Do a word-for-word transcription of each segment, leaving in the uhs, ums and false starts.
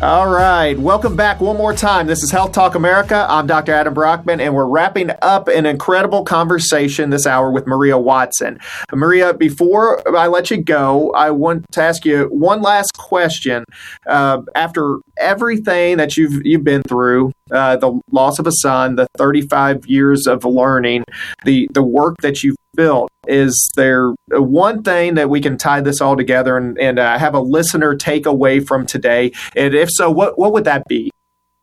All right. Welcome back one more time. This is Health Talk America. I'm Doctor Adam Brockman, and we're wrapping up an incredible conversation this hour with Maria Watson. Maria, before I let you go, I want to ask you one last question. Uh, after everything that you've you've been through, uh, the loss of a son, the thirty-five years of learning, the, the work that you've built, is there one thing that we can tie this all together and, and uh, have a listener take away from today? And if so, what, what would that be?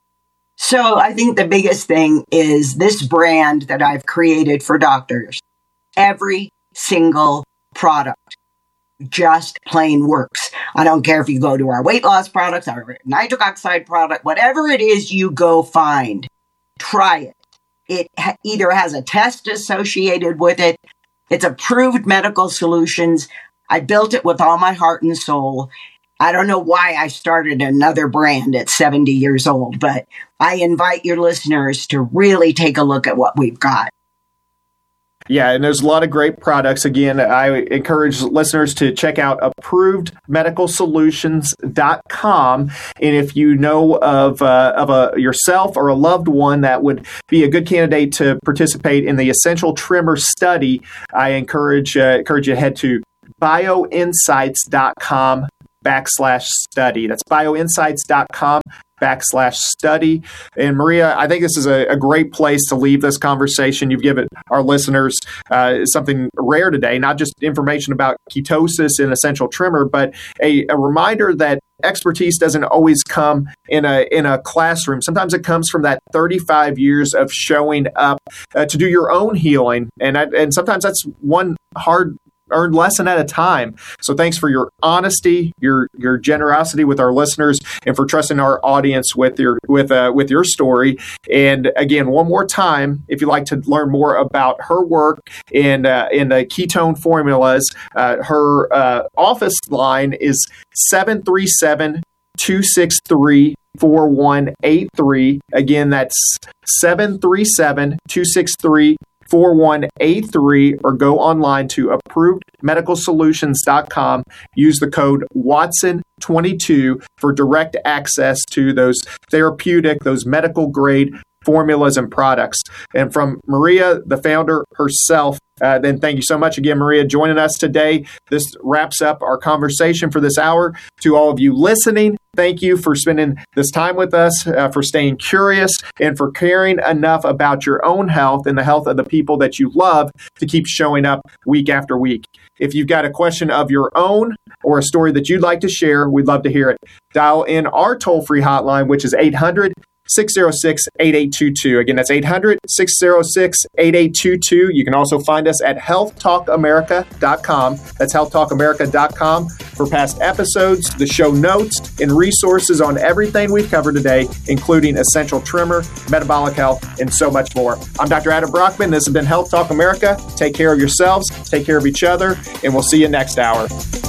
So I think the biggest thing is this brand that I've created for doctors. Every single product just plain works. I don't care if you go to our weight loss products, our nitric oxide product, whatever it is you go find, try it. It ha- either has a test associated with it. It's approved medical solutions. I built it with all my heart and soul. I don't know why I started another brand at seventy years old, but I invite your listeners to really take a look at what we've got. Yeah, and there's a lot of great products. Again, I encourage listeners to check out approved medical solutions dot com. And if you know of uh, of a yourself or a loved one that would be a good candidate to participate in the Essential Tremor study, I encourage uh, encourage you to head to bioinsights dot com backslash study. That's bioinsights dot com backslash study. And Maria, I think this is a, a great place to leave this conversation. You've given our listeners uh, something rare today, not just information about ketosis and essential tremor, but a, a reminder that expertise doesn't always come in a in a classroom. Sometimes it comes from that thirty-five years of showing up uh, to do your own healing. And, and sometimes that's one hard earned lesson at a time. So thanks for your honesty, your your generosity with our listeners, and for trusting our audience with your with uh, with your story. And again, one more time, if you'd like to learn more about her work in uh, in the ketone formulas, uh, her uh, office line is seven three seven, two six three, four one eight three. Again, that's seven three seven, two six three, four one eight three, or go online to approved medical solutions dot com. Use the code Watson twenty-two for direct access to those therapeutic, those medical grade formulas and products. And from Maria, the founder herself, uh, then thank you so much again, Maria, joining us today. This wraps up our conversation for this hour. To all of you listening, thank you for spending this time with us, uh, for staying curious, and for caring enough about your own health and the health of the people that you love to keep showing up week after week. If you've got a question of your own or a story that you'd like to share, we'd love to hear it. Dial in our toll-free hotline, which is eight hundred, six oh six, eight eight two two. Again, that's eight hundred, six oh six, eight eight two two. You can also find us at health talk america dot com. That's health talk america dot com for past episodes, the show notes, and resources on everything we've covered today, including essential tremor, metabolic health, and so much more. I'm Doctor Adam Brockman. This has been Health Talk America. Take care of yourselves, take care of each other, and we'll see you next hour.